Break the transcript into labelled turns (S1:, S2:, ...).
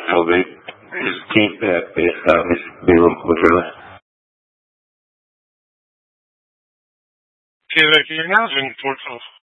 S1: So his team back base obviously be a little quicker.
S2: Okay, you're now in 412.